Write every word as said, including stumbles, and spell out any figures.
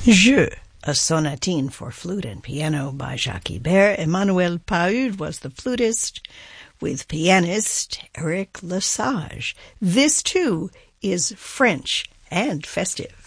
Jeu, a sonatine for flute and piano by Jacques Ibert. Emmanuel Paud was the flutist with pianist Eric Lesage. This, too, is French and festive.